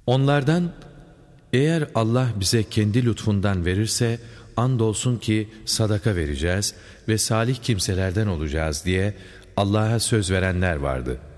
Onlardan, eğer Allah bize kendi lütfundan verirse, andolsun ki sadaka vereceğiz ve salih kimselerden olacağız diye Allah'a söz verenler vardı.